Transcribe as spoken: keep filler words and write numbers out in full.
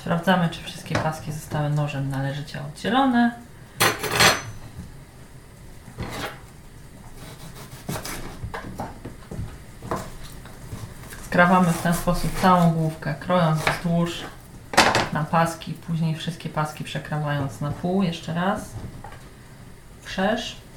Sprawdzamy, czy wszystkie paski zostały nożem należycie oddzielone. Skrawamy w ten sposób całą główkę, krojąc wzdłuż na paski, później wszystkie paski przekrawając na pół, jeszcze raz, wszerz.